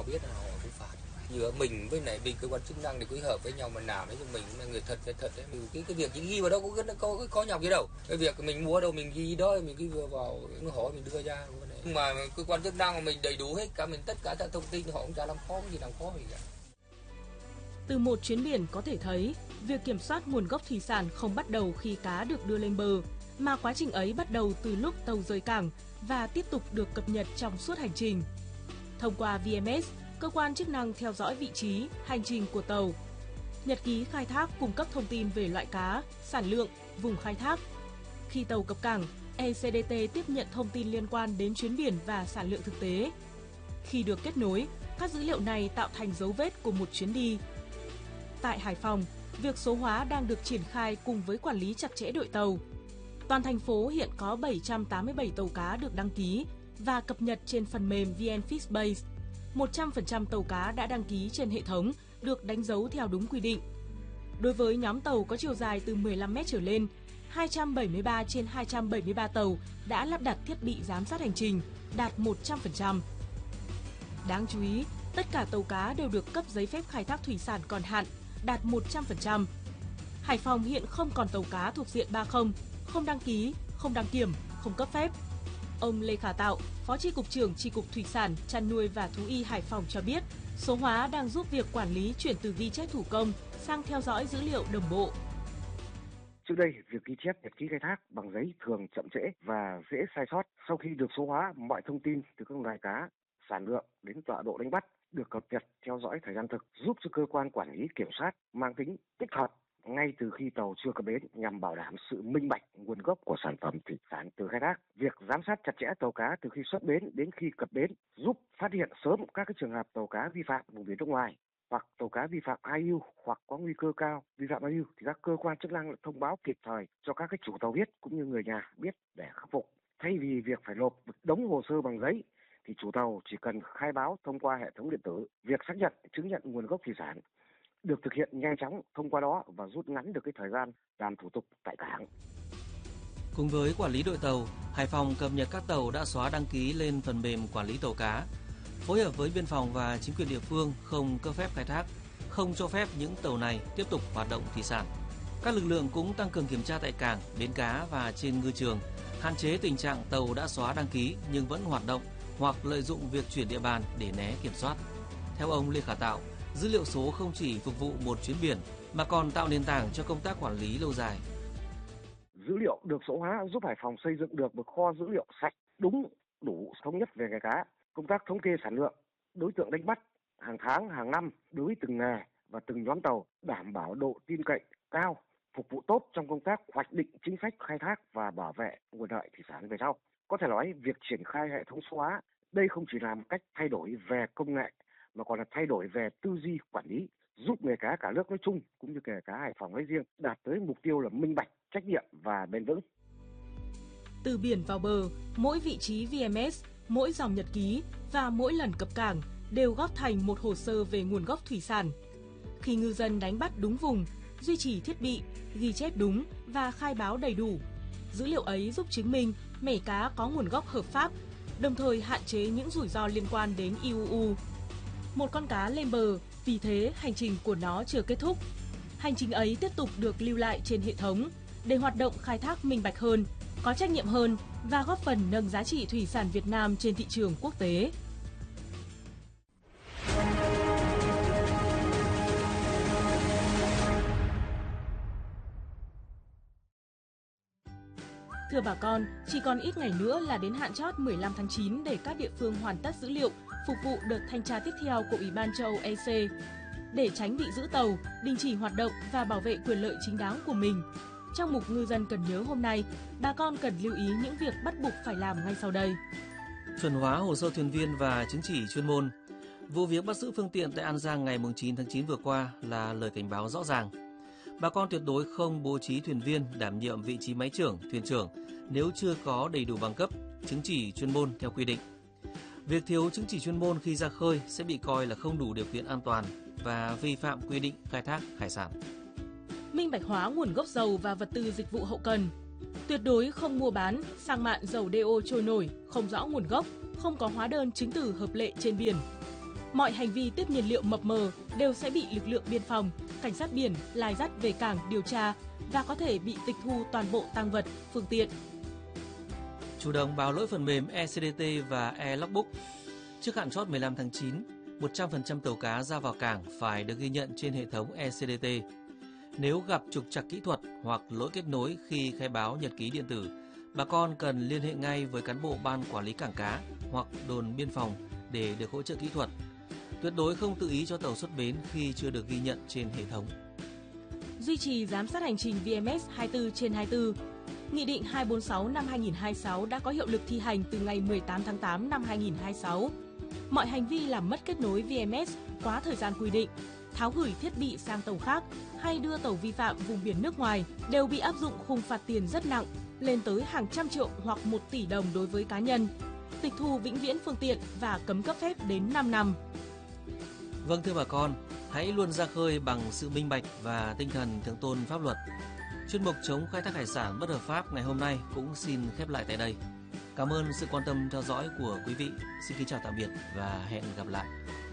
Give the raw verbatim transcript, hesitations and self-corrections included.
biết là họ cũng phạt. Giữa mình với lại bên cơ quan chức năng để phối hợp với nhau mà làm đấy, cho mình cũng là người thật phải thật đấy. Cái cái việc ghi vào đó có có có, có nhọc gì đâu. Cái việc mình mua đâu mình ghi đó, mình cứ vừa vào nó hỏi mình đưa ra. Nhưng mà cơ quan chức năng của mình đầy đủ hết cả, mình tất cả các thông tin họ cũng chả làm khó gì làm khó gì cả. Từ một chuyến biển có thể thấy, việc kiểm soát nguồn gốc thủy sản không bắt đầu khi cá được đưa lên bờ, mà quá trình ấy bắt đầu từ lúc tàu rời cảng và tiếp tục được cập nhật trong suốt hành trình. Thông qua vê em ét, cơ quan chức năng theo dõi vị trí, hành trình của tàu. Nhật ký khai thác cung cấp thông tin về loại cá, sản lượng, vùng khai thác. Khi tàu cập cảng, e xê đê tê tiếp nhận thông tin liên quan đến chuyến biển và sản lượng thực tế. Khi được kết nối, các dữ liệu này tạo thành dấu vết của một chuyến đi. Tại Hải Phòng, việc số hóa đang được triển khai cùng với quản lý chặt chẽ đội tàu. Toàn thành phố hiện có bảy trăm tám mươi bảy tàu cá được đăng ký và cập nhật trên phần mềm vê en Fishbase. một trăm phần trăm tàu cá đã đăng ký trên hệ thống được đánh dấu theo đúng quy định. Đối với nhóm tàu có chiều dài từ mười lăm mét trở lên, hai trăm bảy mươi ba trên hai trăm bảy mươi ba tàu đã lắp đặt thiết bị giám sát hành trình, đạt một trăm phần trăm. Đáng chú ý, tất cả tàu cá đều được cấp giấy phép khai thác thủy sản còn hạn, đạt một trăm phần trăm. Hải Phòng hiện không còn tàu cá thuộc diện ba không, không đăng ký, không đăng kiểm, không cấp phép. Ông Lê Khả Tạo, Phó Chi cục trưởng Chi cục Thủy sản, Chăn nuôi và Thú y Hải Phòng cho biết, số hóa đang giúp việc quản lý chuyển từ ghi chép thủ công sang theo dõi dữ liệu đồng bộ. Trước đây, việc ghi chép nhật ký khai thác bằng giấy thường chậm trễ và dễ sai sót. Sau khi được số hóa, mọi thông tin từ các loài cá, sản lượng đến tọa độ đánh bắt được cập nhật theo dõi thời gian thực, giúp cho cơ quan quản lý kiểm soát mang tính tích hợp ngay từ khi tàu chưa cập bến nhằm bảo đảm sự minh bạch nguồn gốc của sản phẩm thủy sản từ khai thác. Việc giám sát chặt chẽ tàu cá từ khi xuất bến đến khi cập bến giúp phát hiện sớm các cái trường hợp tàu cá vi phạm vùng biển nước ngoài hoặc tàu cá vi phạm i u hoặc có nguy cơ cao vi phạm i u thì các cơ quan chức năng thông báo kịp thời cho các cái chủ tàu biết cũng như người nhà biết để khắc phục. Thay vì việc phải nộp đống hồ sơ bằng giấy thì chủ tàu chỉ cần khai báo thông qua hệ thống điện tử. Việc xác nhận chứng nhận nguồn gốc thủy sản được thực hiện nhanh chóng thông qua đó và rút ngắn được cái thời gian làm thủ tục tại cảng. Cùng với quản lý đội tàu, Hải Phòng cập nhật các tàu đã xóa đăng ký lên phần mềm quản lý tàu cá, phối hợp với biên phòng và chính quyền địa phương không cấp phép khai thác, không cho phép những tàu này tiếp tục hoạt động thủy sản. Các lực lượng cũng tăng cường kiểm tra tại cảng, bến cá và trên ngư trường, hạn chế tình trạng tàu đã xóa đăng ký nhưng vẫn hoạt động hoặc lợi dụng việc chuyển địa bàn để né kiểm soát. Theo ông Lê Khả Tạo, dữ liệu số không chỉ phục vụ một chuyến biển mà còn tạo nền tảng cho công tác quản lý lâu dài. Dữ liệu được số hóa giúp Hải Phòng xây dựng được một kho dữ liệu sạch, đúng, đủ, thống nhất về nghề cá, công tác thống kê sản lượng, đối tượng đánh bắt hàng tháng, hàng năm đối với từng nghề và từng nhóm tàu, đảm bảo độ tin cậy cao, phục vụ tốt trong công tác hoạch định chính sách khai thác và bảo vệ nguồn lợi thủy sản về sau. Có thể nói việc triển khai hệ thống số hóa đây không chỉ là một cách thay đổi về công nghệ mà còn là thay đổi về tư duy quản lý, giúp nghề cá cả nước nói chung cũng như nghề cá Hải Phòng nói riêng đạt tới mục tiêu là minh bạch, trách nhiệm và bền vững. Từ biển vào bờ, mỗi vị trí vê em ét, mỗi dòng nhật ký và mỗi lần cập cảng đều góp thành một hồ sơ về nguồn gốc thủy sản. Khi ngư dân đánh bắt đúng vùng, duy trì thiết bị, ghi chép đúng và khai báo đầy đủ, dữ liệu ấy giúp chứng minh mẻ cá có nguồn gốc hợp pháp, đồng thời hạn chế những rủi ro liên quan đến i u u. Một con cá lên bờ, vì thế hành trình của nó chưa kết thúc. Hành trình ấy tiếp tục được lưu lại trên hệ thống để hoạt động khai thác minh bạch hơn, có trách nhiệm hơn và góp phần nâng giá trị thủy sản Việt Nam trên thị trường quốc tế. Thưa bà con, chỉ còn ít ngày nữa là đến hạn chót mười lăm tháng chín để các địa phương hoàn tất dữ liệu phục vụ đợt thanh tra tiếp theo của Ủy ban châu Âu e xê. Để tránh bị giữ tàu, đình chỉ hoạt động và bảo vệ quyền lợi chính đáng của mình, trong mục Ngư dân cần nhớ hôm nay, bà con cần lưu ý những việc bắt buộc phải làm ngay sau đây. Chuẩn hóa hồ sơ thuyền viên và chứng chỉ chuyên môn. Vụ việc bắt giữ phương tiện tại An Giang ngày chín tháng chín vừa qua là lời cảnh báo rõ ràng. Bà con tuyệt đối không bố trí thuyền viên đảm nhiệm vị trí máy trưởng, thuyền trưởng nếu chưa có đầy đủ bằng cấp, chứng chỉ chuyên môn theo quy định. Việc thiếu chứng chỉ chuyên môn khi ra khơi sẽ bị coi là không đủ điều kiện an toàn và vi phạm quy định khai thác hải sản. Minh bạch hóa nguồn gốc dầu và vật tư dịch vụ hậu cần. Tuyệt đối không mua bán, sang mạn dầu đê ô trôi nổi, không rõ nguồn gốc, không có hóa đơn chứng từ hợp lệ trên biển. Mọi hành vi tiếp nhiên liệu mập mờ đều sẽ bị lực lượng biên phòng, cảnh sát biển lai dắt về cảng điều tra và có thể bị tịch thu toàn bộ tang vật, phương tiện. Chủ động báo lỗi phần mềm e xê đê tê và e-logbook. Trước hạn chót mười lăm tháng chín, một trăm phần trăm tàu cá ra vào cảng phải được ghi nhận trên hệ thống e xê đê tê. Nếu gặp trục trặc kỹ thuật hoặc lỗi kết nối khi khai báo nhật ký điện tử, bà con cần liên hệ ngay với cán bộ ban quản lý cảng cá hoặc đồn biên phòng để được hỗ trợ kỹ thuật. Tuyệt đối không tự ý cho tàu xuất bến khi chưa được ghi nhận trên hệ thống. Duy trì giám sát hành trình vê em ét hai mươi tư trên hai mươi tư. Nghị định hai bốn sáu năm hai nghìn không trăm hai mươi sáu đã có hiệu lực thi hành từ ngày mười tám tháng tám năm hai nghìn không trăm hai mươi sáu. Mọi hành vi làm mất kết nối vê em ét quá thời gian quy định, tháo gửi thiết bị sang tàu khác hay đưa tàu vi phạm vùng biển nước ngoài đều bị áp dụng khung phạt tiền rất nặng, lên tới hàng trăm triệu hoặc một tỷ đồng đối với cá nhân, tịch thu vĩnh viễn phương tiện và cấm cấp phép đến năm năm. Vâng thưa bà con, hãy luôn ra khơi bằng sự minh bạch và tinh thần thượng tôn pháp luật. Chuyên mục chống khai thác hải sản bất hợp pháp ngày hôm nay cũng xin khép lại tại đây. Cảm ơn sự quan tâm theo dõi của quý vị. Xin kính chào tạm biệt và hẹn gặp lại.